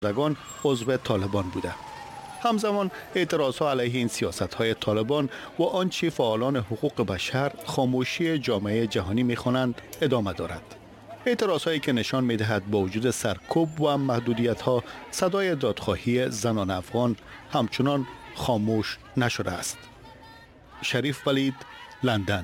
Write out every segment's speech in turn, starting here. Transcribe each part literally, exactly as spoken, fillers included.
دگان عضو طالبان بوده. همزمان اعتراضها علیه این سیاست‌های طالبان و آنچه فعالان حقوق بشر خاموشی جامعه جهانی می‌خوانند ادامه دارد. اعتراضهایی که نشان می‌دهد با وجود سرکوب و محدودیت‌ها صدای دادخواهی زنان افغان همچنان خاموش نشده است. شریف ولید، لندن.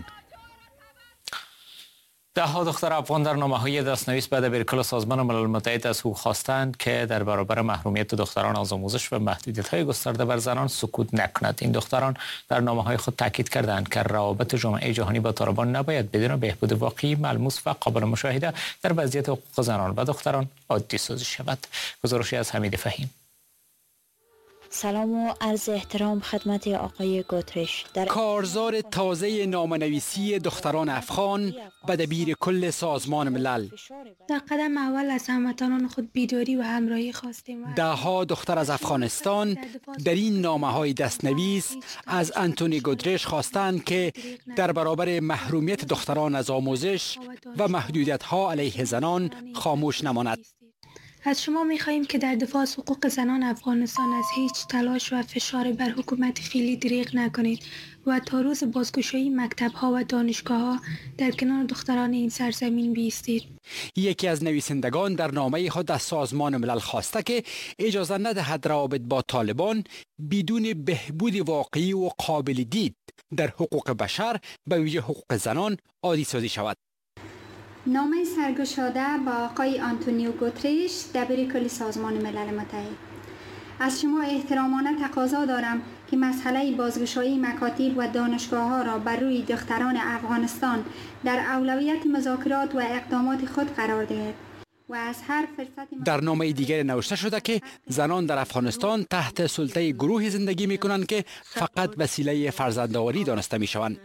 ده ها دختر افغان در نامه‌های دستنویس به دبیرکل سازمان ملل متحد از حقوق خواستند که در برابر محرومیت دختران از آموزش و محدودیت‌های گسترده بر زنان سکوت نکند. این دختران در نامه‌های خود تاکید کردند که روابط جامعه جهانی با طالبان نباید بدون بهبود واقعی، ملموس و قابل مشاهده در وضعیت حقوق زنان و دختران عادی سازی شود. گزارشی از حمید فهیم. سلام و عرض احترام خدمت آقای گوترش. در کارزار تازه نامه‌نویسی دختران افغان به دبیر کل سازمان ملل. در قدم اول از هموطنان خود بیداری و همراهی خواستیم. ده ها دختر از افغانستان در این نامه‌های دستنویس از آنتونی گوترش خواستند که در برابر محرومیت دختران از آموزش و محدودیت‌ها علیه زنان خاموش نماند. از شما می‌خواهیم که در دفاع از حقوق زنان افغانستان از هیچ تلاش و فشار بر حکومت فعلی دریغ نکنید و تا روز بازگشایی مکتب‌ها و دانشگاه‌ها در کنار دختران این سرزمین بایستید. یکی از نویسندگان در نامه خود از سازمان ملل خواسته که اجازه ندهد روابط با طالبان بدون بهبود واقعی و قابل دید در حقوق بشر به ویژه حقوق زنان عادی سازی شود. نامه سرگشاده با آقای آنتونیو گوترش دبیر کل سازمان ملل متحد. از شما احترامانه تقاضا دارم که مسئله بازگشایی مکاتب و دانشگاه‌ها را بر روی دختران افغانستان در اولویت مذاکرات و اقدامات خود قرار دهید و از هر فرصت در نامه دیگر نوشته شده که زنان در افغانستان تحت سلطه گروهی زندگی می‌کنند که فقط وسیله فرزندآوری دانسته می‌شوند.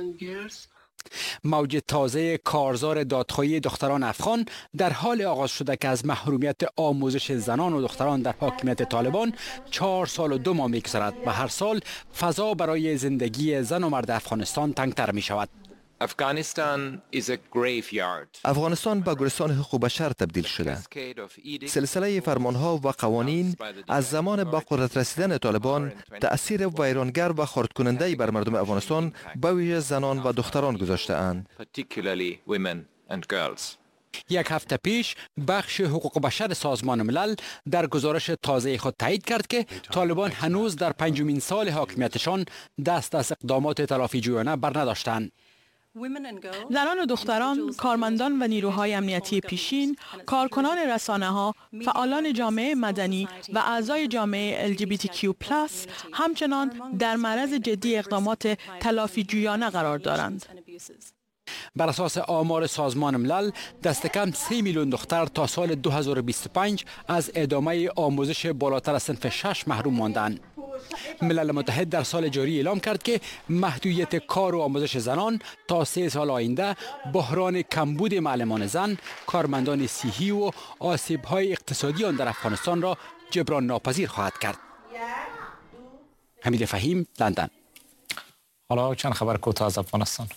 موج تازه کارزار دادخواهی دختران افغان در حال آغاز شده که از محرومیت آموزش زنان و دختران در حاکمیت طالبان چهار سال و دو ماه می‌گذرد و هر سال فضا برای زندگی زن و مرد افغانستان تنگتر می شود. افغانستان به گورستان حقوق بشر تبدیل شده. سلسله فرمانها و قوانین از زمان با قدرت رسیدن طالبان تأثیر ویرانگر و خرد کننده بر مردم افغانستان به ویژه زنان و دختران گذاشته اند. یک هفته پیش بخش حقوق بشر سازمان ملل در گزارش تازه خود تایید کرد که طالبان هنوز در پنجمین سال حاکمیتشان دست از اقدامات تلافی جویانه بر نداشتند. زنان و دختران، کارمندان و نیروهای امنیتی پیشین، کارکنان رسانه‌ها، فعالان جامعه مدنی و اعضای جامعه ال جی بی تی کیو پلاس همچنان در معرض جدی اقدامات تلافی جویانه قرار دارند. بر اساس آمار سازمان ملل دست کم سه میلیون دختر تا سال دو هزار و بیست و پنج از ادامه آموزش بالاتر از صنف شش محروم ماندند. ملل متحد در سال جاری اعلام کرد که محدودیت کار و آموزش زنان تا سه سال آینده بحران کمبود معلمان زن، کارمندان صحی و آسیب‌های اقتصادی آن در افغانستان را جبران ناپذیر خواهد کرد. حمید فهیم، لندن. حالا چند خبر کوتاه از افغانستان.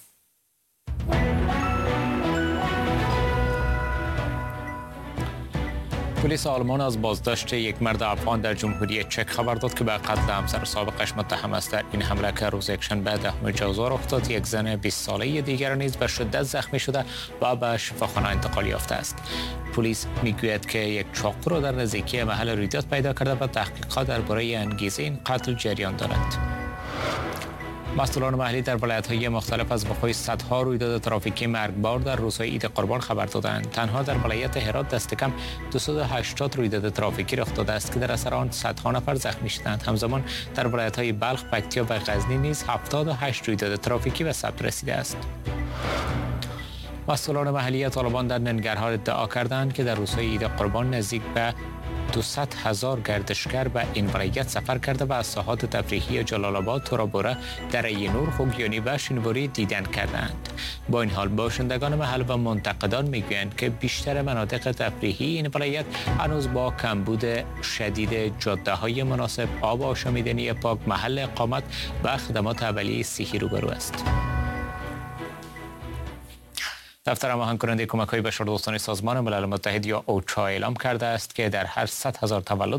پلیس آلمان از بازداشت یک مرد افغان در جمهوری چک خبر داد که به قتل همسر سابقش متهم است. در این حمله که روز یکشنبه دهم جوزا رخ داد، یک زن بیست ساله دیگر نیز به شدت زخمی شده و به شفاخانه انتقال یافته است. پلیس میگوید که یک چاقو را در نزدیکی محل رویداد پیدا کرده و تحقیقات درباره انگیزه این قتل جریان دارد. مسئولان محلی در ولایت‌های مختلف از وقوع صدها رویداد ترافیکی مرگبار در روزهای عید قربان خبر دادند. تنها در ولایت هرات دست کم دویست و هشتاد رویداد ترافیکی رخ داده است که در اثر آن صدها نفر زخمی شدند. همزمان در ولایت‌های بلخ، پکتیا و غزنی نیز هفتاد و هشت رویداد ترافیکی به ثبت رسیده است. مسئولان محلی طالبان در ننگرهار ادعا کردند که در روزهای عید قربان نزدیک به دویست هزار گردشگر به این ولایت سفر کرده و از ساحات تفریحی جلال آباد، تورابوره، دره نور، خوگیانی و شینواری دیدن کردند. با این حال باشندگان محل و منتقدان میگویند که بیشتر مناطق تفریحی این ولایت هنوز با کمبود شدید جاده‌های مناسب، آب آشامیدنی پاک، محل اقامت و خدمات اولیه صحی روبرو است. دفتر هماهنگ کننده کمک‌های بشردوستانه سازمان ملل متحد یا اوچا اعلام کرده است که در هر صد هزار تولد